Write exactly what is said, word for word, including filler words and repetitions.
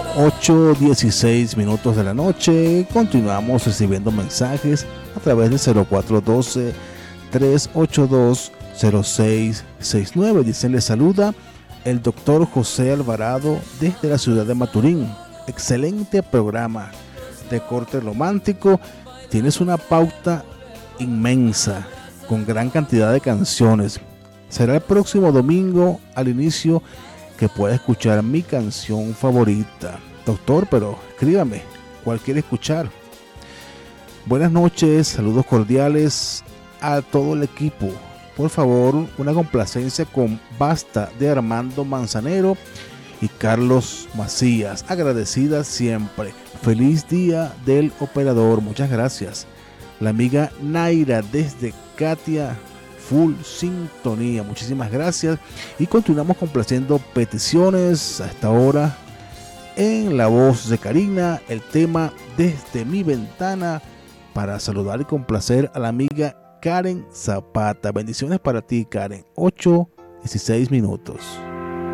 ocho dieciséis minutos de la noche. Continuamos recibiendo mensajes a través de cero cuatro uno dos, tres ocho dos, cero seis seis nueve. Dicen, le saluda el doctor José Alvarado desde la ciudad de Maturín. Excelente programa de corte romántico. Tienes una pauta inmensa con gran cantidad de canciones. Será el próximo domingo al inicio que pueda escuchar mi canción favorita. Doctor, pero escríbame, ¿cuál quiere escuchar? Buenas noches, saludos cordiales a todo el equipo. Por favor, una complacencia con Basta de Armando Manzanero y Carlos Macías. Agradecida siempre. Feliz día del operador. Muchas gracias. La amiga Naira desde Katia, full sintonía. Muchísimas gracias. Y continuamos complaciendo peticiones a esta hora. En la voz de Karina, el tema Desde mi ventana, para saludar y complacer a la amiga Karen Zapata. Bendiciones para ti, Karen. ocho dieciséis minutos.